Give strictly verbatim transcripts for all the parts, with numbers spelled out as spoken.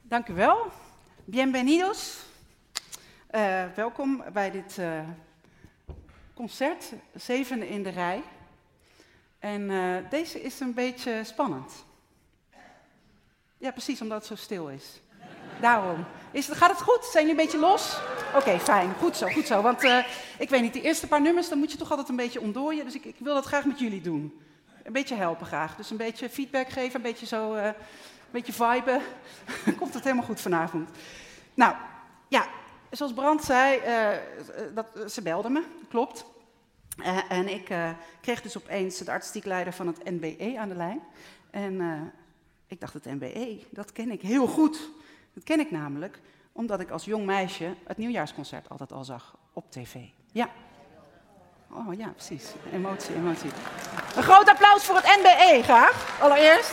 Dank u wel. Bienvenidos. Uh, welkom bij dit uh, concert, zevende in de rij. En uh, deze is een beetje spannend. Ja, precies, omdat het zo stil is. Daarom. Is het, gaat het goed? Zijn jullie een beetje los? Oké, okay, fijn. Goed zo, goed zo. Want uh, ik weet niet, de eerste paar nummers, dan moet je toch altijd een beetje ontdooien. Dus ik, ik wil dat graag met jullie doen. Een beetje helpen graag. Dus een beetje feedback geven, een beetje zo, uh, een beetje viben. Komt het helemaal goed vanavond. Nou, ja, zoals Brand zei, uh, dat, ze belden me, klopt. Uh, en ik uh, kreeg dus opeens de artistiek leider van het N B E aan de lijn. En uh, ik dacht, het N B E, dat ken ik heel goed. Dat ken ik namelijk, omdat ik als jong meisje het nieuwjaarsconcert altijd al zag op tv. Ja. Oh ja, precies. Emotie, emotie. Een groot applaus voor het N B E, graag. Allereerst.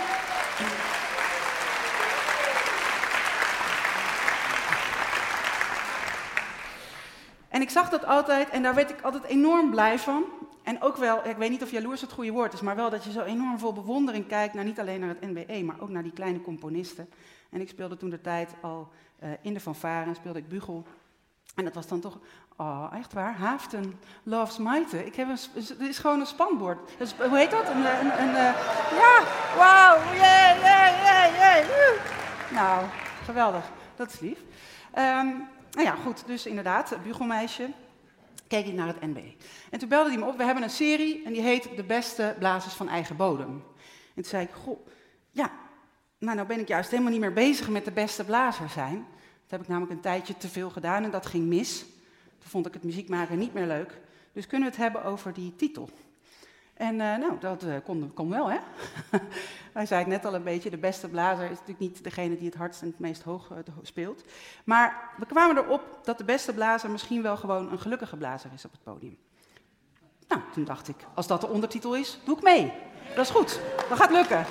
En ik zag dat altijd en daar werd ik altijd enorm blij van. En ook wel, ik weet niet of jaloers het goede woord is, maar wel dat je zo enorm vol bewondering kijkt naar niet alleen naar het N B E, maar ook naar die kleine componisten. En ik speelde toen de tijd al uh, in de fanfare, speelde ik bugel. En dat was dan toch, oh, echt waar, Haaften loves Maite. Ik heb een, het is gewoon een spanbord. Dus, hoe heet dat? Een, een, een, uh, ja, wauw, yeah, yeah, yeah, yeah. Nou, geweldig, dat is lief. Um, nou ja, goed, dus inderdaad, bugelmeisje. Keek ik naar het N B E. En toen belde hij me op, we hebben een serie en die heet De Beste Blazers van Eigen Bodem. En toen zei ik, goh, ja, nou, nou ben ik juist helemaal niet meer bezig met de beste blazer zijn. Dat heb ik namelijk een tijdje te veel gedaan en dat ging mis. Toen vond ik het muziek maken niet meer leuk. Dus kunnen we het hebben over die titel. En uh, nou, dat uh, kon, kon wel, hè? Hij zei het net al een beetje, de beste blazer is natuurlijk niet degene die het hardst en het meest hoog uh, speelt. Maar we kwamen erop dat de beste blazer misschien wel gewoon een gelukkige blazer is op het podium. Nou, toen dacht ik, als dat de ondertitel is, doe ik mee. Dat is goed, dat gaat lukken.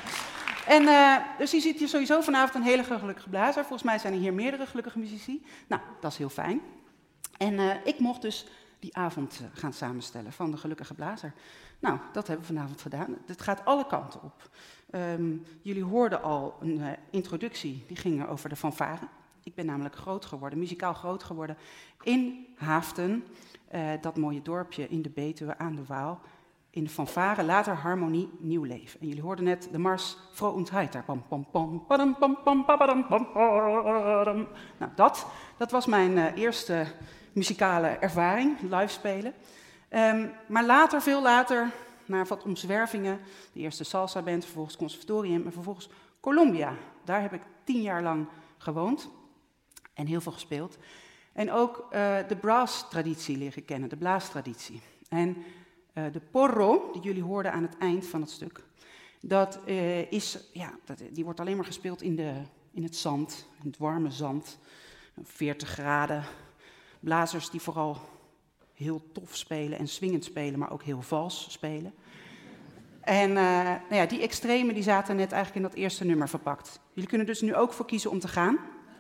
En uh, dus je ziet hier sowieso vanavond een hele gelukkige blazer. Volgens mij zijn er hier meerdere gelukkige muzici. Nou, dat is heel fijn. En uh, ik mocht dus die avond uh, gaan samenstellen van de gelukkige blazer. Nou, dat hebben we vanavond gedaan. Het gaat alle kanten op. Um, jullie hoorden al een uh, introductie, die ging over de fanfare. Ik ben namelijk groot geworden, muzikaal groot geworden in Haaften. Uh, dat mooie dorpje in de Betuwe aan de Waal. In de fanfare, later harmonie, nieuw leven. En jullie hoorden net de mars Froh und Heiter. Pam, pam, pam, padam, pam, pam, padam, pam, padam. Nou, dat, dat was mijn uh, eerste muzikale ervaring, live spelen. Um, maar later, veel later, na wat omzwervingen, de eerste salsa band, vervolgens conservatorium en vervolgens Colombia. Daar heb ik tien jaar lang gewoond en heel veel gespeeld. En ook uh, de brass-traditie leren kennen, de blaastraditie. En uh, de porro, die jullie hoorden aan het eind van het stuk, dat uh, is, ja, dat, die wordt alleen maar gespeeld in, de, in het zand, in het warme zand, veertig graden. Blazers die vooral heel tof spelen en swingend spelen, maar ook heel vals spelen. En uh, nou ja, die extremen die zaten net eigenlijk in dat eerste nummer verpakt. Jullie kunnen dus nu ook voor kiezen om te gaan.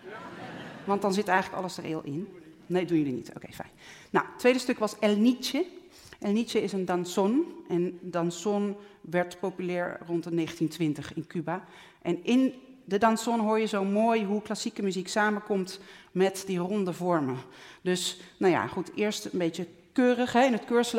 Want dan zit eigenlijk alles er heel in. Nee, doen jullie niet. Oké, okay, fijn. Nou, het tweede stuk was El Niche. El Niche is een danson. En danson werd populair rond de negentien twintig in Cuba. En in de danson hoor je zo mooi hoe klassieke muziek samenkomt met die ronde vormen. Dus, nou ja, goed, eerst een beetje keurig, hè, in het keurslijf.